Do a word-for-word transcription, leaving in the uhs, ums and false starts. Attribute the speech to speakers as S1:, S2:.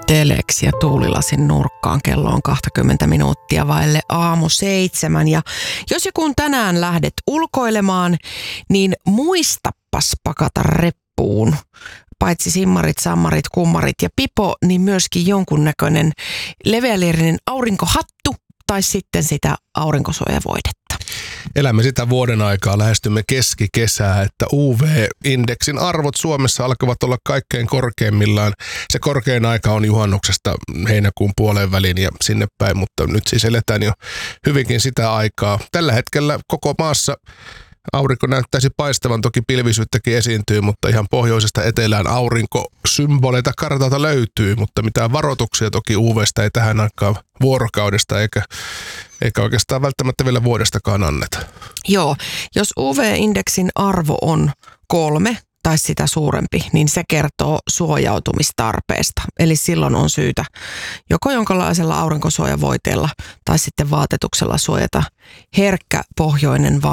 S1: teleksi ja tuulilasin nurkkaan. Kello on kaksikymmentä minuuttia vaille aamu seitsemän. Ja jos ja kun tänään lähdet ulkoilemaan, niin muistapas pakata reppuun. Paitsi simmarit, sammarit, kummarit ja pipo, niin myöskin jonkunnäköinen leveäliirinen aurinkohattu tai sitten sitä aurinkosuojavoidetta.
S2: Elämme sitä vuoden aikaa, lähestymme keskikesää, että U V-indeksin arvot Suomessa alkavat olla kaikkein korkeimmillaan. Se korkein aika on juhannuksesta heinäkuun puoleen väliin ja sinne päin, mutta nyt siis eletään jo hyvinkin sitä aikaa. Tällä hetkellä koko maassa aurinko näyttäisi paistavan, toki pilvisyyttäkin esiintyy, mutta ihan pohjoisesta etelään aurinkosymboleita kartalta löytyy, mutta mitään varoituksia toki U V:stä ei tähän aikaan vuorokaudesta eikä, eikä oikeastaan välttämättä vielä vuodestakaan anneta.
S1: Joo, jos U V-indeksin arvo on kolme tai sitä suurempi, niin se kertoo suojautumistarpeesta. Eli silloin on syytä joko jonkinlaisella aurinkosuojavoiteella tai sitten vaatetuksella suojata herkkä pohjoinen